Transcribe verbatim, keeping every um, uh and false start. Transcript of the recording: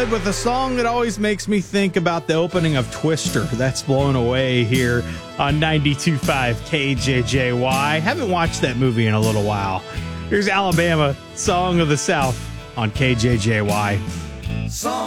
good with a song that always makes me think about the opening of Twister. That's Blown Away here on ninety-two point five K J J Y. Haven't watched that movie in a little while. Here's Alabama, Song of the South on K J J Y.